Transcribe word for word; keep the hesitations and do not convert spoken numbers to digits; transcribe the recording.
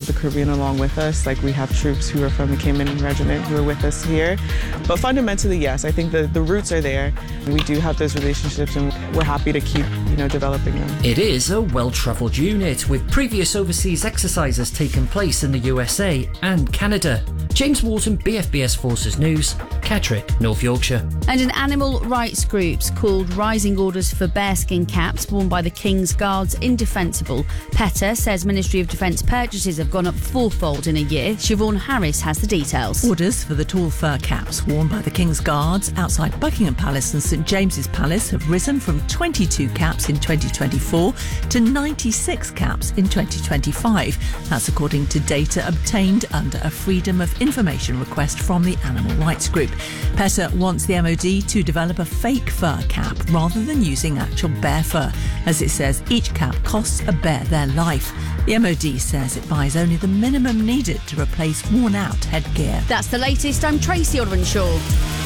the Caribbean along with us. Like, we have troops who are from the Cayman Regiment who are with us here. But fundamentally, yes, I think the, the roots are there. We do have those relationships, and we're happy to keep, you know, developing them. It is a well-travelled unit, with previous overseas exercises taking place in the U S A and Canada. James Walton, B F B S Forces News, Catterick, North Yorkshire. And an animal rights group called Rising Orders for Bearskin Caps worn by the King's Guards indefensible. PETA says Ministry of Defence purchases have gone up fourfold in a year. Siobhan Harris has the details. Orders for the tall fur caps worn by the King's Guards outside Buckingham Palace and St James's Palace have risen from twenty-two caps in twenty twenty-four to ninety-six caps in twenty twenty-five. That's according to data obtained under a Freedom of Information request from the animal rights group. PETA wants the M O D to develop a fake fur cap rather than using actual bear fur. As it says, each cap costs a bear their life. The M O D says it buys only the minimum needed to replace worn-out headgear. That's the latest. I'm Tracy Odwin-Shaw.